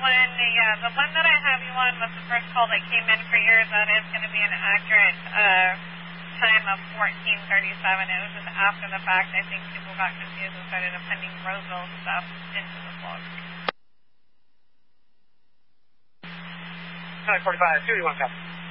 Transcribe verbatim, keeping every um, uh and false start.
one, yeah, the one that I have you on was the first call that came in for yours. That is going to be an accurate uh, time of fourteen thirty-seven. It was just after the fact. I think people got confused and started appending Roseville stuff into the log. nine forty-five, two one, copy.